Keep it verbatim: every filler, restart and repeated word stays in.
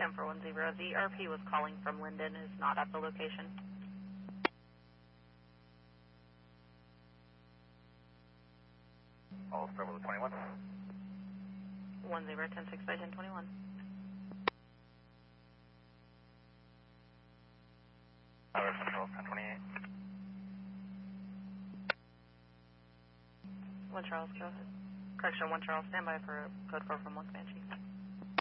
ten four one zero. The R P was calling from Linden, is not at the location. All start with twenty-one. one zero ten six by ten twenty-one. Tower Central, ten twenty-eight. one Charles, go ahead. Correction, one Charles, stand by for code four from one Comanche.